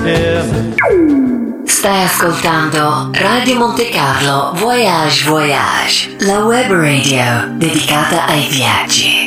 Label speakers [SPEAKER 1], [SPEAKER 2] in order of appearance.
[SPEAKER 1] Stai ascoltando Radio Monte Carlo Voyage Voyage, la web radio dedicata ai viaggi.